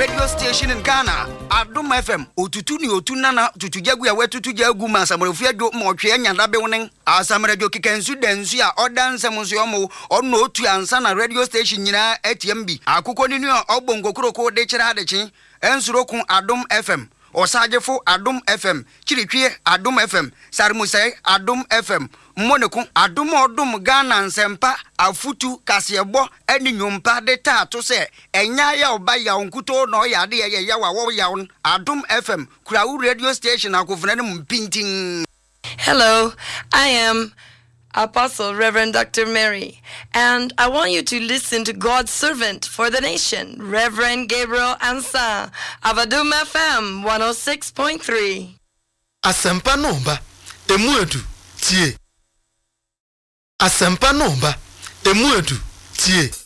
radio station in Ghana. Adum FM. Otutu ni otunana tutujagu ya wetutu jagu masamrefu adwo motwe anyada bewnen. Asamrejo kikensu densu ya odanse munso yomo ono otu ansa na radio station nyina ATMB. Akukọ ni nu obongo kroko de kira adechi. Ensurokun Adum FM. Osajefo Adum FM. Chiritwie Adum FM. Sarmusai Adum FM. Monekun Adum odum Ghana nsempa afutu kasebo eni nyumpa de tato se enya ya oba ya onkuto no ya de ya wo ya Adum FM Krawu radio station akofuna ne mpintin. Hello, I am Apostle Reverend Dr. Mary, and I want you to listen to God's servant for the nation, Reverend Gabriel Ansa of Adum FM 106.3. Asempa nomba emuedu tie. Asempa nomba emuedu tie.